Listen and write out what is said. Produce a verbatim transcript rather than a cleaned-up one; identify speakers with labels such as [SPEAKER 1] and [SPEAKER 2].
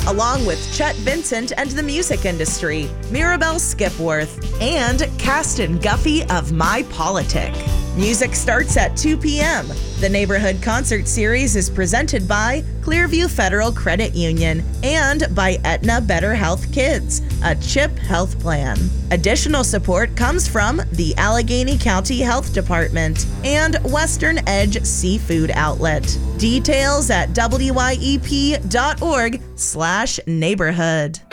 [SPEAKER 1] along with Chet Vincent and the music industry, Mirabelle Skipworth, and Caston Guffey of My Politic. Music starts at two p.m. The Neighborhood Concert Series is presented by Clearview Federal Credit Union and by Aetna Better Health Kids, a CHIP health plan. Additional support comes from the Allegheny County Health Department and Western Edge Seafood Outlet. Details at W Y E P dot org slash neighborhood.